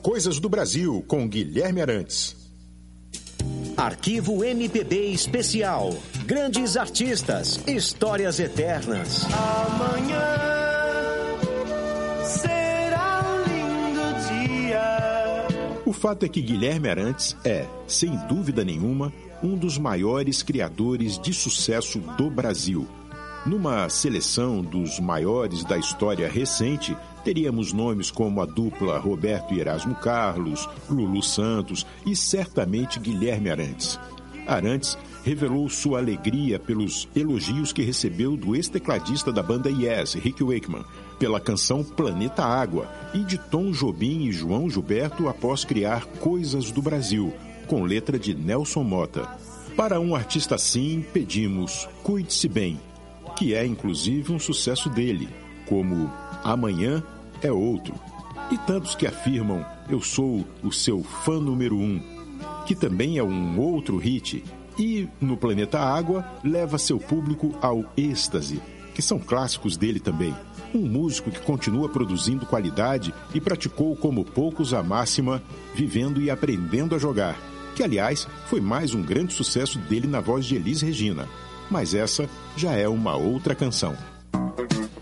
Coisas do Brasil, com Guilherme Arantes. Arquivo MPB Especial. Grandes artistas, histórias eternas. Amanhã será um lindo dia. O fato é que Guilherme Arantes é, sem dúvida nenhuma, um dos maiores criadores de sucesso do Brasil. Numa seleção dos maiores da história recente, teríamos nomes como a dupla Roberto e Erasmo Carlos, Lulu Santos e certamente Guilherme Arantes. Arantes revelou sua alegria pelos elogios que recebeu do ex-tecladista da banda Yes, Rick Wakeman, pela canção Planeta Água, e de Tom Jobim e João Gilberto após criar Coisas do Brasil, com letra de Nelson Motta. Para um artista assim, pedimos Cuide-se Bem, que é inclusive um sucesso dele, como Amanhã é Outro, e tantos que afirmam Eu Sou o Seu Fã Número 1, que também é um outro hit, e no Planeta Água leva seu público ao êxtase, que são clássicos dele também. Um músico que continua produzindo qualidade e praticou como poucos a máxima Vivendo e Aprendendo a Jogar, que aliás foi mais um grande sucesso dele na voz de Elis Regina. Mas essa já é uma outra canção.